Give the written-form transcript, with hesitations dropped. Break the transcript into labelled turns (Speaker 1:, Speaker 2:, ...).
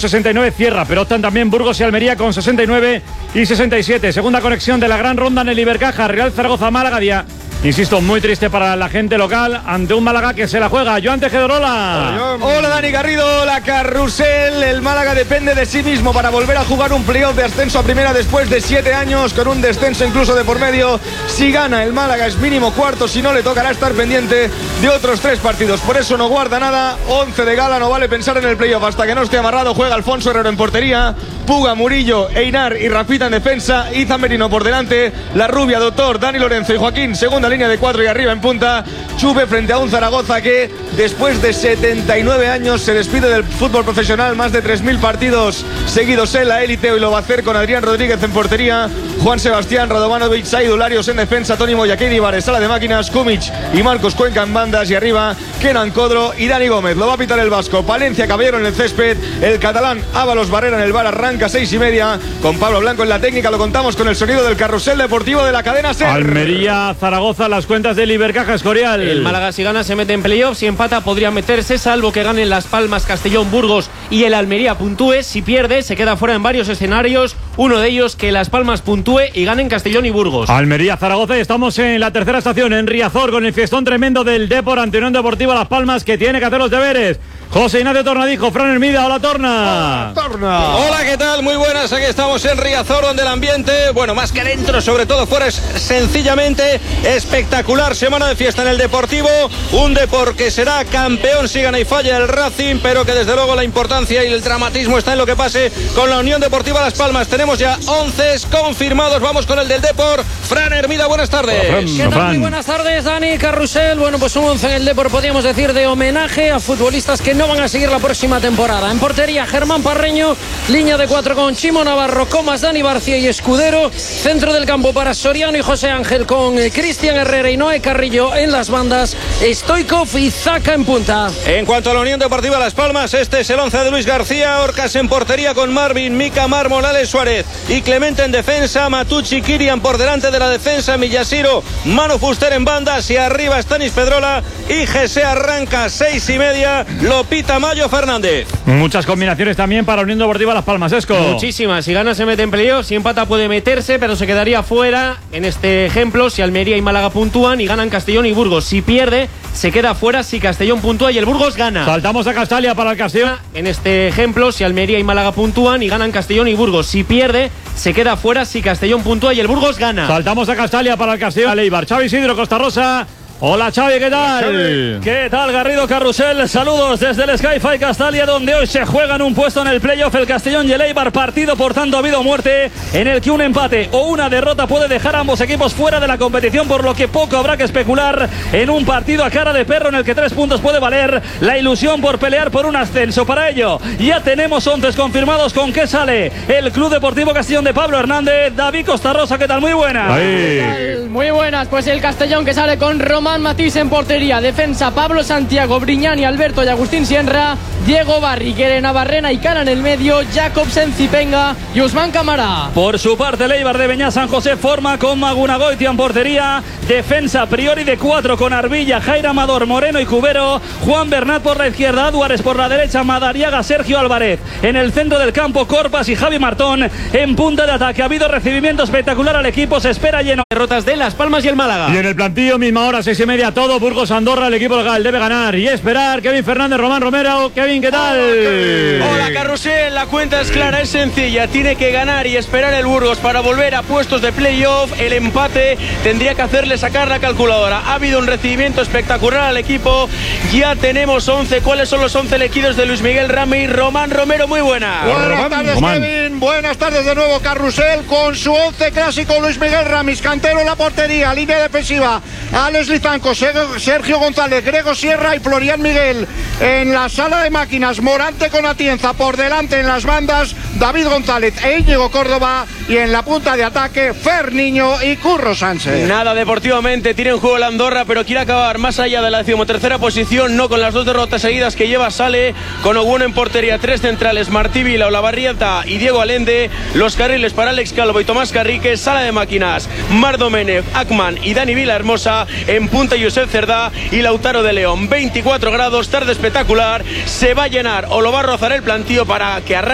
Speaker 1: 69 cierra, pero optan también Burgos y Almería con 69 y 67. Segunda conexión de la gran ronda en el Ibercaja, Real Zaragoza-Málaga, día, insisto, muy triste para la gente local ante un Málaga que se la juega. Joan Tejedorola.
Speaker 2: Hola Dani Garrido, la carrusel. El Málaga depende de sí mismo para volver a jugar un playoff de ascenso a primera después de 7 años, con un descenso incluso de por medio. Si gana el Málaga es mínimo cuarto, si no le tocará estar pendiente de otros 3 partidos. Por eso no guarda nada, 11 de gala, no vale pensar en el playoff hasta que no esté amarrado. Juega Alfonso Herrero en portería, Puga, Murillo, Einar y Rafita en defensa, Izan Merino por delante, La Rubia, Doctor, Dani Lorenzo y Joaquín, segunda línea de 4 y arriba en punta. Chupe frente a un Zaragoza que después de 79 años se despide del fútbol profesional, más de 3.000 partidos seguidos en la élite, y lo va a hacer con Adrián Rodríguez en portería, Juan Sebastián, Radovanovic, Saidu Larios en defensa, Toni Moyaquini, Sala de máquinas, Kumic y Marcos Cuenca en bandas, y arriba Kenan Codro y Dani Gómez. Lo va a pitar el vasco Palencia Caballero en el césped, el catalán Ábalos Barrera en el bar. Arranca 6:30 con Pablo Blanco en la técnica. Lo contamos con el sonido del carrusel deportivo de la cadena SER.
Speaker 1: Almería, Zaragoza, las cuentas del Ibercaja, Escorial.
Speaker 3: El Málaga, si gana, se mete en playoff. Si empata, podría meterse, salvo que ganen Las Palmas, Castellón, Burgos y el Almería puntúe. Si pierde, se queda fuera en varios escenarios. Uno de ellos, que Las Palmas puntúe y ganen Castellón y Burgos.
Speaker 1: Almería, Zaragoza, y estamos en la tercera estación, en Riazor, con el fiestón tremendo del Depor ante Unión Deportiva Las Palmas, que tiene que hacer los deberes. José Ignacio Tornadijo, Fran Hermida, hola Torna.
Speaker 4: Hola, ¿qué tal? Muy buenas, aquí estamos en Riazor, donde el ambiente, bueno, más que dentro, sobre todo fuera, es sencillamente espectacular. Semana de fiesta en el Deportivo, un Depor que será campeón si gana y falla el Racing, pero que desde luego la importancia y el dramatismo está en lo que pase con la Unión Deportiva Las Palmas. Tenemos ya 11 confirmados, vamos con el del Depor. Fran Hermida, buenas tardes.
Speaker 3: ¿Qué tal? Muy buenas tardes, Dani, Carrusel. Bueno, pues un 11 en el Depor, podríamos decir, de homenaje a futbolistas que no van a seguir la próxima temporada. En portería, Germán Parreño, línea de 4 con Chimo Navarro, Comas, Dani Barcia y Escudero, centro del campo para Soriano y José Ángel, con Cristian Herrera y Noé Carrillo en las bandas, Stoikov y Zaca en punta.
Speaker 4: En cuanto a la Unión Deportiva Las Palmas, este es el 11 de Luis García. Orcas en portería con Marvin, Mica, Mar, Morales, Suárez y Clemente en defensa, Matucci, Kirian por delante de la defensa, Millasiro, Manu Fuster en bandas y arriba Stanis Pedrola y Gese. Arranca 6:30, lo pita Mayo Fernández.
Speaker 1: Muchas combinaciones también para Unión Deportiva Las Palmas, Esco.
Speaker 3: Muchísimas. Si gana se mete en playoff, si empata puede meterse, pero se quedaría fuera. En este ejemplo, si Almería y Málaga puntúan y ganan Castellón y Burgos. Si pierde, se queda fuera si Castellón puntúa y el Burgos gana.
Speaker 1: Saltamos a Castalia para el Castellón.
Speaker 3: En este ejemplo, si Almería y Málaga puntúan y ganan Castellón y Burgos. Si pierde, se queda fuera si Castellón puntúa y el Burgos gana.
Speaker 1: Saltamos a Castalia para el Castellón. Leibar, Xavi Isidro, Costa Rosa. Hola Xavi, ¿qué tal?
Speaker 5: ¿Qué tal, Garrido, Carrusel? Saludos desde el Sky-Fi Castalia, donde hoy se juegan un puesto en el playoff el Castellón y el Eibar. Partido, por tanto, ha habido muerte, en el que un empate o una derrota puede dejar a ambos equipos fuera de la competición, por lo que poco habrá que especular en un partido a cara de perro en el que 3 puntos puede valer la ilusión por pelear por un ascenso. Para ello, ya tenemos 11 confirmados. ¿Con qué sale el Club Deportivo Castellón de Pablo Hernández? David Costa Rosa, ¿qué tal? Muy buenas.
Speaker 6: Muy buenas, pues el Castellón que sale con Román Matís en portería, defensa Pablo Santiago, Briñani, Alberto y Agustín Sienra, Diego Barri, Kerena Barrena y Cara en el medio, Jacobsen, Zipenga y Usman Camara.
Speaker 5: Por su parte, el Eibar de Beñá San José forma con Magunagoitia en portería, defensa Priori de 4 con Arbilla, Jair Amador, Moreno y Cubero, Juan Bernat por la izquierda, Álvarez por la derecha, Madariaga, Sergio Álvarez en el centro del campo, Corpas y Javi Martón en punta de ataque. Ha habido recibimiento espectacular al equipo, se espera lleno.
Speaker 3: Derrotas de Las Palmas y el Málaga.
Speaker 1: Y en el plantillo, misma hora, 6:30, todo Burgos Andorra. El equipo local debe ganar y esperar. Kevin Fernández, Román Romero. Kevin, ¿qué tal?
Speaker 7: Hola, Carrusel, la cuenta es clara, es sencilla. Tiene que ganar y esperar el Burgos para volver a puestos de playoff. El empate tendría que hacerle sacar la calculadora. Ha habido un recibimiento espectacular al equipo. Ya tenemos 11. ¿Cuáles son los 11 elegidos de Luis Miguel Rami? Román Romero, muy buena.
Speaker 8: Buenas tardes, Kevin. Buenas tardes de nuevo, Carrusel, con su 11 clásico. Luis Miguel Ramis, cantero en la portería, línea defensiva, Alex Lizanco, Sergio González, Grego Sierra y Florian Miguel. En la sala de máquinas, Morante con Atienza, por delante en las bandas, David González e Íñigo Córdoba, y en la punta de ataque, Fer Niño y Curro Sánchez.
Speaker 7: Nada, deportivamente tiene en juego la Andorra, pero quiere acabar más allá de la 13ª posición, no con las 2 derrotas seguidas que lleva. Sale con Oguno en portería, 3 centrales, Martí Vila, Olavarrieta y Diego Alende, los carriles para Alex Calvo y Tomás Carrique, sala de máquinas, Mar Domenech, Akman y Dani Villahermosa, en punta Josep Cerdá y Lautaro de León. 24 grados, tarde espectacular, se va a llenar o lo va a rozar el plantío para que arranque